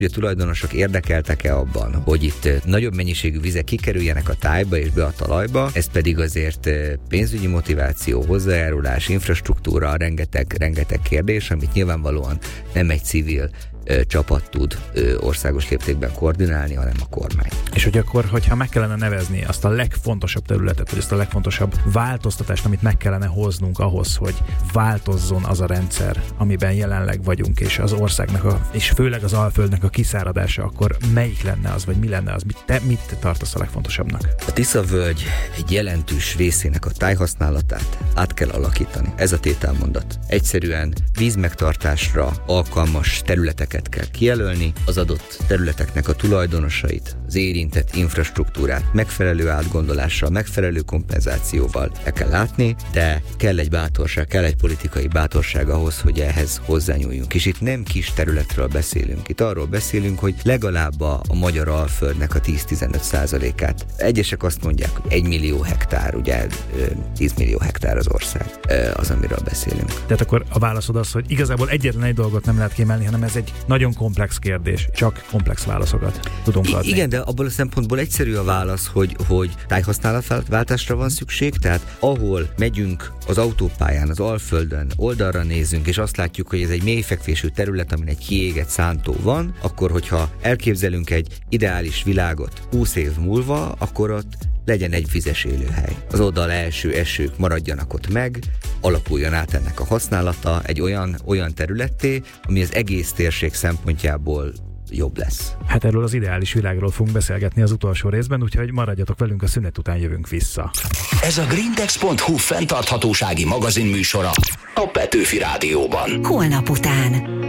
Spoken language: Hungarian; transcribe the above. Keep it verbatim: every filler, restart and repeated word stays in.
hogy a tulajdonosok érdekeltek-e abban, hogy itt nagyobb mennyiségű vizek kikerüljenek a tájba és be a talajba, ez pedig azért pénzügyi motiváció, hozzájárulás, infrastruktúra, rengeteg, rengeteg kérdés, amit nyilvánvalóan nem egy civil ö, csapat tud ö, országos léptékben koordinálni, hanem a kormány. És hogy akkor, hogyha meg kellene nevezni azt a legfontosabb területet, vagy azt a legfontosabb változtatást, amit meg kellene hoznunk ahhoz, hogy változzon az a rendszer, amiben jelenleg vagyunk, és az országnak, a, és főleg az Alföldnek a kiszáradása, akkor melyik lenne az, vagy mi lenne az, mit, te mit tartasz a legfontosabbnak? A Tisza-völgy egy jelentős részének a tájhasználatát át kell alakítani. Ez a tételmondat. Egyszerűen vízmegtartásra alkalmas területeket kell kijelölni, az adott területeknek a tulajdonosait, az érintett infrastruktúrát megfelelő átgondolással, megfelelő kompenzációval el kell látni, de kell egy bátorság, kell egy politikai bátorság ahhoz, hogy ehhez hozzányúljunk. És itt nem kis területről beszélünk. Itt arról beszélünk, hogy legalább a, a magyar Alföldnek a tíz-tizenöt százalékát. Egyesek azt mondják, hogy egy millió hektár, ugye tíz millió hektár az ország, az, amiről beszélünk. Tehát akkor a válaszod az, hogy igazából egyetlen egy dolgot nem lehet kiemelni, hanem ez egy nagyon komplex kérdés. Csak komplex válaszokat tudunk adni. I- igen, de abból a szempontból egyszerű a válasz, hogy, hogy tájhasználatváltásra van szükség, tehát ahol megyünk az autópályán, az Alföldön, oldalra nézünk, és azt látjuk, hogy ez egy mélyfekvésű terület, amin egy kiégett szántó van, akkor hogyha elképzelünk egy ideális világot húsz év múlva, akkor ott legyen egy vizes élőhely. Az oldal első esők maradjanak ott meg, alakuljon át ennek a használata egy olyan, olyan területté, ami az egész térség szempontjából jobb lesz. Hát erről az ideális világról fogunk beszélgetni az utolsó részben, úgyhogy maradjatok velünk, a szünet után jövünk vissza. Ez a greentex pont hu fenntarthatósági magazin műsora a Petőfi Rádióban. Holnap után.